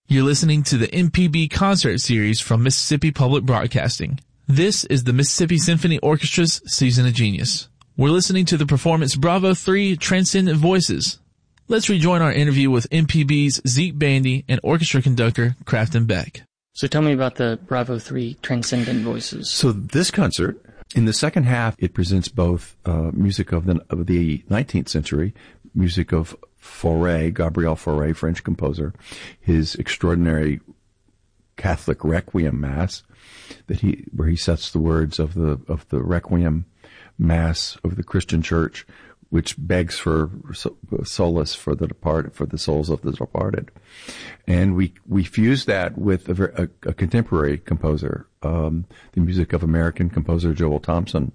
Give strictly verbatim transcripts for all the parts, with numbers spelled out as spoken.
You're listening to the M P B concert series from Mississippi Public Broadcasting. This is the Mississippi Symphony Orchestra's Season of Genius. We're listening to the performance Bravo three Transcendent Voices. Let's rejoin our interview with M P B's Zeke Bandy and orchestra conductor Crafton Beck. So tell me about the Bravo three Transcendent Voices. So this concert, in the second half, it presents both uh, music of the, of the nineteenth century, music of Fauré, Gabriel Fauré, French composer, his extraordinary Catholic Requiem Mass, that he where he sets the words of the of the Requiem Mass of the Christian Church, which begs for solace for the departed, for the souls of the departed, and we we fuse that with a, a, a contemporary composer, um, the music of American composer Joel Thompson.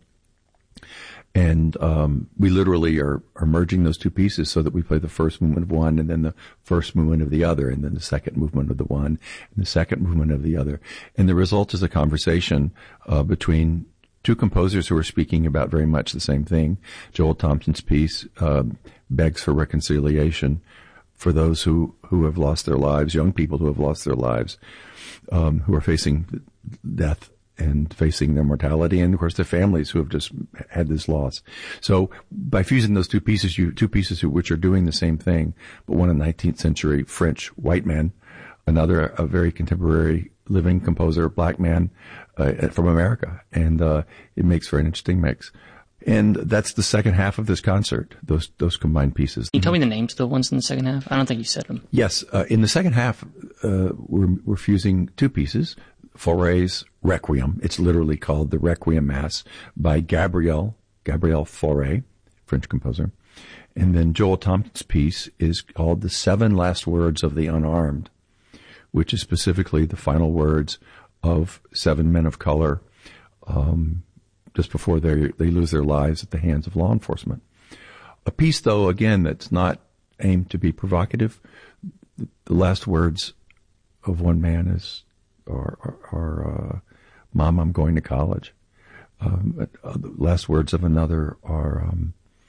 And um, we literally are, are merging those two pieces so that we play the first movement of one and then the first movement of the other and then the second movement of the one and the second movement of the other. And the result is a conversation uh, between two composers who are speaking about very much the same thing. Joel Thompson's piece uh, begs for reconciliation for those who, who have lost their lives, young people who have lost their lives, um, who are facing death and facing their mortality, and of course their families who have just had this loss. So by fusing those two pieces, you two pieces which are doing the same thing, but one a nineteenth century French white man, another a very contemporary living composer, black man uh, from America, and uh, it makes for an interesting mix. And that's the second half of this concert, those those combined pieces. Can you tell me the names of the ones in the second half? I don't think you said them. Yes, uh, in the second half, uh, we're, we're fusing two pieces. Fauré's Requiem. It's literally called the Requiem Mass by Gabriel, Gabriel Fauré, French composer. And then Joel Thompson's piece is called The Seven Last Words of the Unarmed, which is specifically the final words of seven men of color, um, just before they they lose their lives at the hands of law enforcement. A piece, though, again, that's not aimed to be provocative. The last words of one man is, or, or, or uh, Mom, I'm going to college. Um, uh, the last words of another are, um,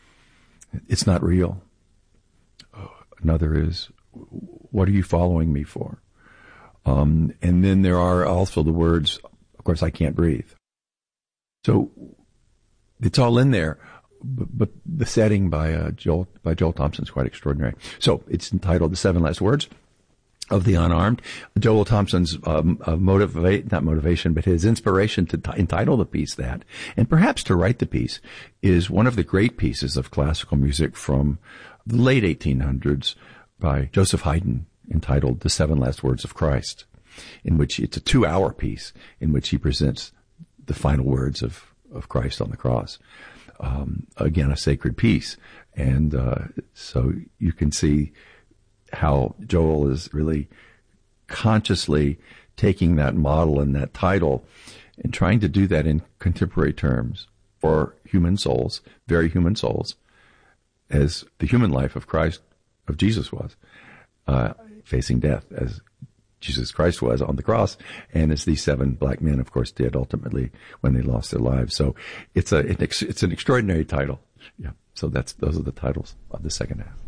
it's not real. Uh, another is, what are you following me for? Um, and then there are also the words, of course, I can't breathe. So it's all in there, but, but the setting by uh, Joel by Joel Thompson is quite extraordinary. So it's entitled "The Seven Last Words of the Unarmed." Joel Thompson's um, uh, motivate not motivation, but his inspiration to t- entitle the piece that, and perhaps to write the piece, is one of the great pieces of classical music from the late eighteen hundreds by Joseph Haydn, entitled "The Seven Last Words of Christ," in which it's a two-hour piece in which he presents the final words of, of Christ on the cross. Um, again, a sacred piece. And uh, so you can see how Joel is really consciously taking that model and that title and trying to do that in contemporary terms for human souls, very human souls, as the human life of Christ, of Jesus was, uh, facing death as Jesus Christ was on the cross, and as these seven black men, of course, did ultimately when they lost their lives. So it's a it's an extraordinary title. Yeah. So that's those are the titles of the second half.